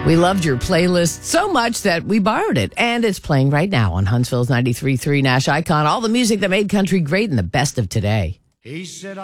We loved your playlist so much that we borrowed it, and it's playing right now on Huntsville's 93.3 Nash Icon. All the music that made country great and the best of today. He said,